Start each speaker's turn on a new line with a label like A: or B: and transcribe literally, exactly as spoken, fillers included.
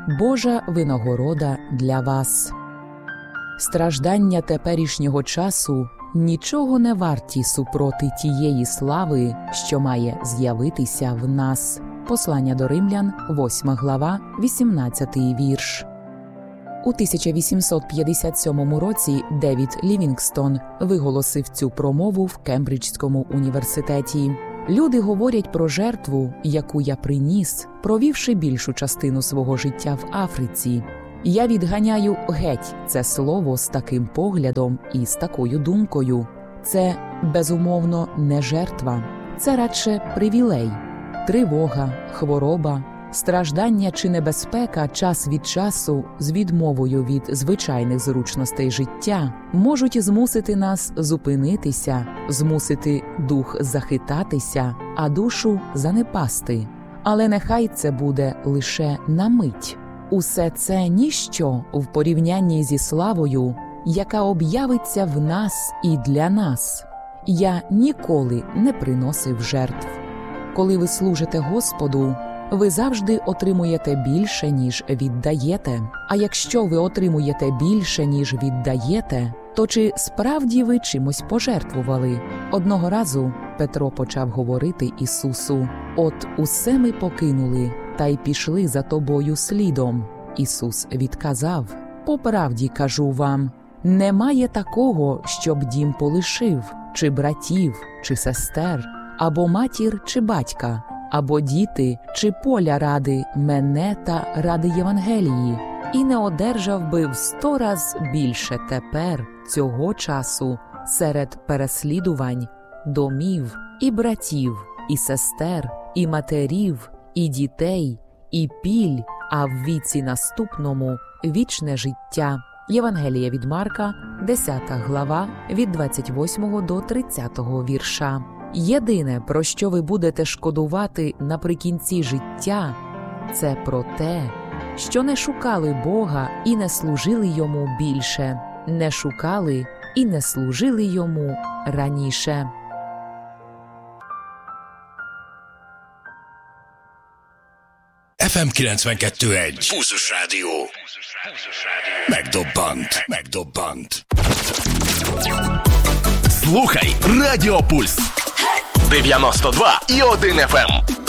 A: Божа винагорода для вас. Страждання теперішнього часу нічого не варті супроти тієї слави, що має з'явитися в нас. Послання до Римлян, восьма глава, вісімнадцятий вірш. У тисяча вісімсот п'ятдесят сьомому році Девід Лівінгстон виголосив цю промову в Кембриджському університеті. «Люди говорять про жертву, яку я приніс, провівши більшу частину свого життя в Африці. Я відганяю геть це слово з таким поглядом і з такою думкою. Це, безумовно, не жертва. Це радше привілей. Тривога, хвороба, страждання чи небезпека час від часу з відмовою від звичайних зручностей життя можуть змусити нас зупинитися, змусити дух захитатися, а душу занепасти. Але нехай це буде лише на мить. Усе це ніщо в порівнянні зі славою, яка об'явиться в нас і для нас. Я ніколи не приносив жертв. Коли ви служите Господу, ви завжди отримуєте більше, ніж віддаєте. А якщо ви отримуєте більше, ніж віддаєте, то чи справді ви чимось пожертвували? Одного разу Петро почав говорити Ісусу: «От усе ми покинули, та й пішли за тобою слідом». Ісус відказав: «По правді кажу вам, немає такого, щоб дім полишив, чи братів, чи сестер, або матір, чи батька, або діти, чи поля ради мене та ради Євангелії, і не одержав би в сто раз більше тепер, цього часу, серед переслідувань, домів, і братів, і сестер, і матерів, і дітей, і піль, а в віці наступному вічне життя». Євангелія від Марка, десята глава, від двадцять восьмого до тридцятого вірша. Єдине, про що ви будете шкодувати наприкінці життя, це про те, що не шукали Бога і не служили Йому більше, не шукали і не служили Йому раніше.
B: еф ем kilencvenkettő egy. Pulzus Rádió. Megdobbant. Megdobbant.
C: Слухай Радіо Пульс. дев'яносто два і один еф ем.